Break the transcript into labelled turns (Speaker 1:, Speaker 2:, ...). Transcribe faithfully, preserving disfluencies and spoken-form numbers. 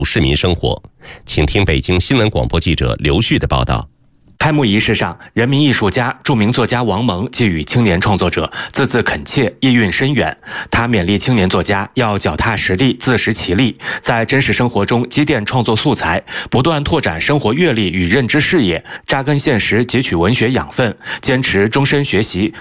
Speaker 1: 市民生活。请听北京新闻广播记者刘旭的报道。
Speaker 2: 开幕仪式上，人民艺术家、著名作家王蒙寄语青年创作者，字字恳切，意蕴深远。他勉励青年作家要脚踏实地，自食其力，在真实生活中积淀创作素材，不断拓展生活阅历与认知视野，扎根现实，汲取文学养分，坚持终身学习，